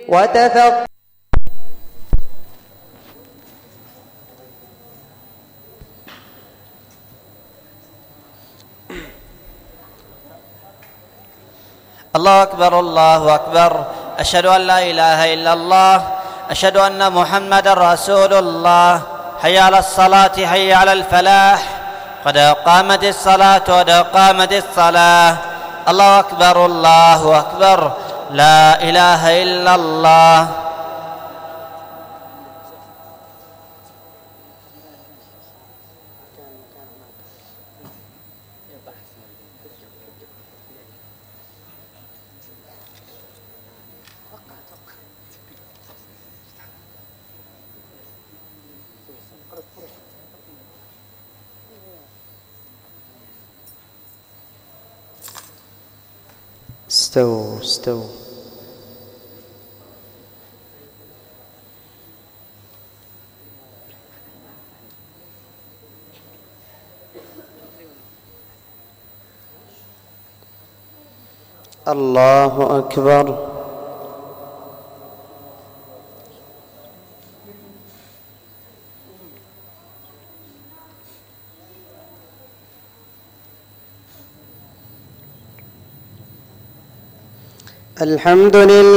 وتفقه. الله أكبر الله أكبر، أشهد أن لا إله إلا الله، أشهد أن محمدًا رسول الله. حي على الصلاة حي على الفلاح، قد قامت الصلاة قد قامت الصلاة. الله أكبر الله أكبر، لا إله إلا الله. استووا. الله أكبر. الحمد لله.